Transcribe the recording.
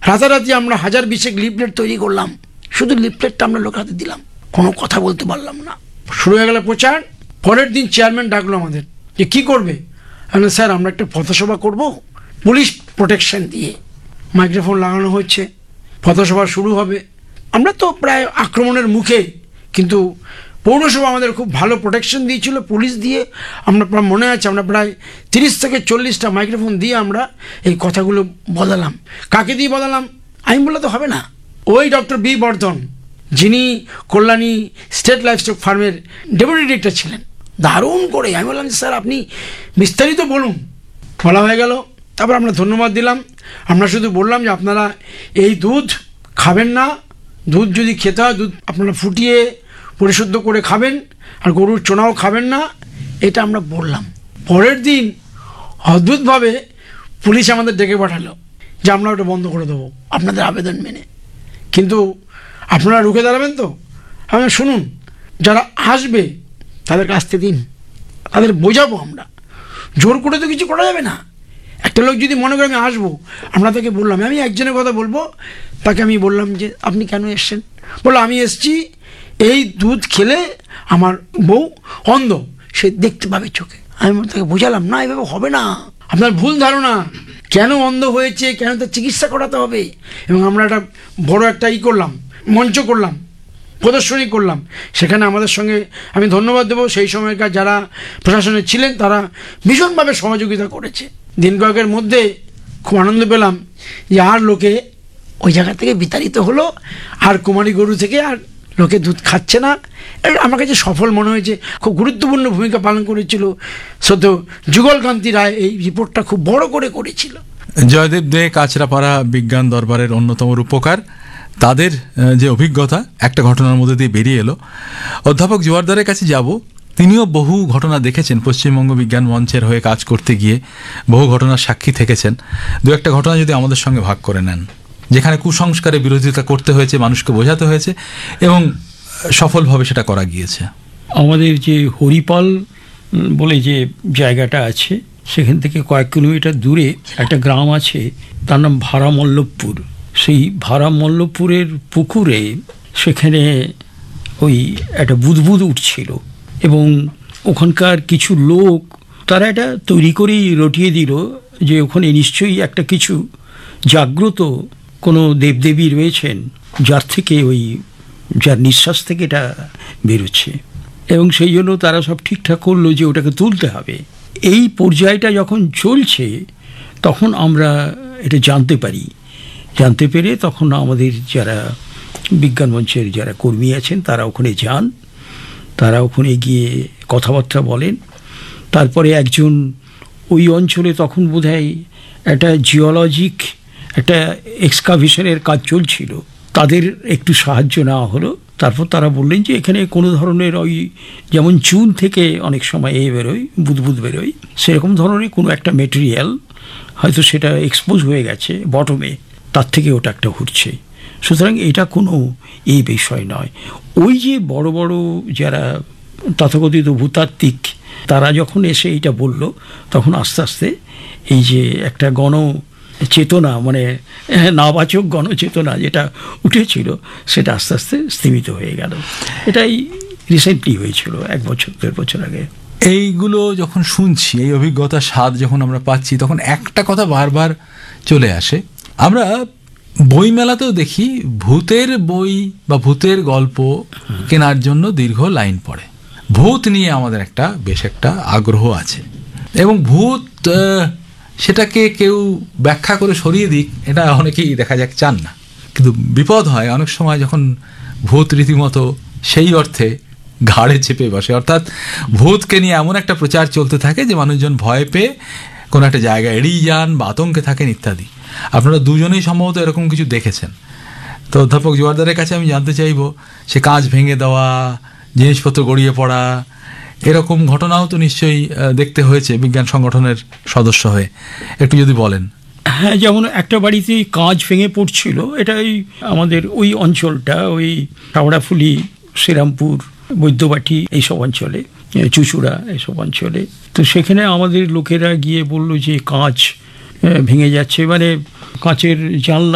রাতারাতি আমরা 1000-20 লিফলেট তৈরি করলাম, শুধু লিফলেটটা আমরা লোক হাতে দিলাম, কোনো কথা বলতে পারলাম না। শুরু হয়ে গেল প্রচার। পরের দিন চেয়ারম্যান ডাকলো আমাদের যে কী করবে। আমি স্যার আমরা একটা পথসভা করব, পুলিশ প্রোটেকশন দিয়ে মাইক্রোফোন লাগানো হচ্ছে, পথসভা শুরু হবে। আমরা তো প্রায় আক্রমণের মুখে, কিন্তু পৌরসভা আমাদের খুব ভালো প্রোটেকশন দিয়েছিল, পুলিশ দিয়ে। আমরা মনে আছে আমরা প্রায় 30 থেকে 40টা মাইক্রোফোন দিয়ে আমরা এই কথাগুলো বদলাম। কাকে দিয়ে বদলাম আমি বললে তো হবে না, ওই ডক্টর বি বর্ধন, যিনি কল্যাণী স্টেট লাইভস্টক ফার্মের ডেপুটি ডিরেক্টর ছিলেন, দারুণ করে। আমি বললাম স্যার আপনি বিস্তারিত বলুন। বলা হয়ে গেল। তারপর আমরা ধন্যবাদ দিলাম। আমরা শুধু বললাম যে আপনারা এই দুধ খাবেন না, দুধ যদি খেতে হয় দুধ আপনারা ফুটিয়ে পরিশুদ্ধ করে খাবেন, আর গরুর চোনাও খাবেন না, এটা আমরা বললাম। পরের দিন অদ্ভুতভাবে পুলিশ আমাদের ডেকে পাঠালো যে আমরা ওটা বন্ধ করে দেবো আপনাদের আবেদন মেনে, কিন্তু আপনারা রুখে দাঁড়াবেন তো। আমি শুনুন, যারা আসবে তাদেরকে আসতে দিন, তাদের বোঝাবো আমরা, জোর করে তো কিছু করা যাবে না। একটা লোক যদি মনে করে আমি আসবো, আমরা তাকে বললাম, আমি একজনের কথা বলবো, তাকে আমি বললাম যে আপনি কেন এসছেন? বললো আমি এসছি এই দুধ খেলে আমার বউ অন্ধ, সে দেখতে পাবে চোখে। আমি তাকে বোঝালাম না, এভাবে হবে না, আপনার ভুল ধারণা, কেন অন্ধ হয়েছে, কেন তার চিকিৎসা করাতে হবে। এবং আমরা একটা বড় একটা করলাম, মঞ্চ করলাম, প্রদর্শনী করলাম। সেখানে আমাদের সঙ্গে আমি ধন্যবাদ দেবো সেই সময়কার যারা প্রশাসনে ছিলেন, তারা ভীষণভাবে সহযোগিতা করেছে। দিন কয়েকের মধ্যে খুব আনন্দ পেলাম যে আর লোকে ওই জায়গা থেকে বিতাড়িত হলো, আর কুমারী গরু থেকে আর লোকে দুধ খাচ্ছে না। আমার কাছে সফল মনে হয়েছে। খুব গুরুত্বপূর্ণ ভূমিকা পালন করেছিল সদ্য যুগলকান্তি রায়, এই রিপোর্টটা খুব বড় করে করেছিল। জয়দেব দে, কাঁচরাপাড়া বিজ্ঞান দরবারের অন্যতম রূপকার, তাদের যে অভিজ্ঞতা একটা ঘটনার মধ্যে দিয়ে বেরিয়ে এলো। অধ্যাপক জোয়ারদারের কাছে যাব। তিনিও বহু ঘটনা দেখেছেন, পশ্চিমবঙ্গ বিজ্ঞান মঞ্চের হয়ে কাজ করতে গিয়ে বহু ঘটনার সাক্ষী থেকেছেন। দু একটা ঘটনা যদি আমাদের সঙ্গে ভাগ করে নেন, যেখানে কুসংস্কারের বিরোধিতা করতে হয়েছে, মানুষকে বোঝাতে হয়েছে এবং সফলভাবে সেটা করা গিয়েছে। আমাদের যে হরিপাল বলে যে জায়গাটা আছে, সেখান থেকে কয়েক কিলোমিটার দূরে একটা গ্রাম আছে, তার নাম ভারামল্লভপুর। সেই ভারামল্লভপুরের পুকুরে সেখানে ওই একটা বুদবুদ উঠছিল, এবং ওখানকার কিছু লোক তারা এটা তৈরি করেই রটিয়ে দিল যে ওখানে নিশ্চয়ই একটা কিছু জাগ্রত কোনো দেবদেবী রয়েছেন, যার থেকে ওই যার নিঃশ্বাস থেকে এটা বেরোচ্ছে, এবং সেই জন্য তারা সব ঠিকঠাক করলো যে ওটাকে তুলতে হবে। এই পর্যায়টা যখন চলছে তখন আমরা এটা জানতে পেরে তখন আমাদের যারা বিজ্ঞান মঞ্চের যারা কর্মী আছেন তারা ওখানে যান, তারা ওখানে গিয়ে কথাবার্তা বলেন। তারপরে একজন ওই অঞ্চলে তখন বোধহয় একটা জিওলজিক একটা এক্সকাভেশনের কাজ চলছিল, তাদের একটু সাহায্য নেওয়া হলো। তারপর তারা বললেন যে এখানে কোনো ধরনের ওই যেমন চুন থেকে অনেক সময় বেরোয়, বুদবুদ বেরোয়, সেরকম ধরনের কোনো একটা মেটেরিয়াল হয়তো সেটা এক্সপোজ হয়ে গেছে বটমে, তার থেকে ওটা একটা উঠছে। সুতরাং এটা কোনো এই বিষয় নয়। ওই যে বড় বড় যারা তথাকথিত ভূতাত্ত্বিক, তারা যখন এসে এইটা বলল, তখন আস্তে আস্তে এই যে একটা চেতনা, মানে নাবাচক গণচেতনা যেটা উঠেছিল, সেটা আস্তে আস্তে স্তীমিত হয়ে গেল। এটাই রিসেন্টলি হয়েছিল 1 বছর 1.5 বছর আগে। এইগুলো যখন শুনছি, এই অভিজ্ঞতার স্বাদ যখন আমরা পাচ্ছি, তখন একটা কথা বারবার চলে আসে। আমরা বইমেলাতেও দেখি ভূতের বই বা ভূতের গল্প কেনার জন্য দীর্ঘ লাইন পড়ে। ভূত নিয়ে আমাদের বেশ একটা আগ্রহ আছে, এবং ভূত সেটাকে কেউ ব্যাখ্যা করে সরিয়ে দিক, এটা অনেকেই দেখা যাক চান না। কিন্তু বিপদ হয় অনেক সময় যখন ভূত রীতিমতো সেই অর্থে ঘাড়ে চেপে বসে, অর্থাৎ ভূতকে নিয়ে এমন একটা প্রচার চলতে থাকে যে মানুষজন ভয় পেয়ে কোনো একটা জায়গায় এড়িয়ে যান বা আতঙ্কে থাকেন ইত্যাদি। আপনারা দুজনেই সম্ভবত এরকম কিছু দেখেছেন। তো অধ্যাপক জোয়ারদারের কাছে আমি জানতে চাইব, সে কাঁচ ভেঙে দেওয়া, জিনিসপত্র গড়িয়ে পড়া, এরকম ঘটনাও তো নিশ্চয়ই দেখতে হয়েছে বিজ্ঞান সংগঠনের সদস্য হয়ে, একটু যদি বলেন। হ্যাঁ, যেমন একটা বাড়িতে কাঁচ ভেঙে পড়ছিল, এটাই আমাদের ওই অঞ্চলটা, ওই হাওড়াফুলি, শ্রীরামপুর, বৈদ্যবাটি এইসব অঞ্চলে, চুচুড়া এইসব অঞ্চলে। তো সেখানে আমাদের লোকেরা গিয়ে বলল যে কাঁচ ভেঙে যাচ্ছে, মানে কাঁচের জানলা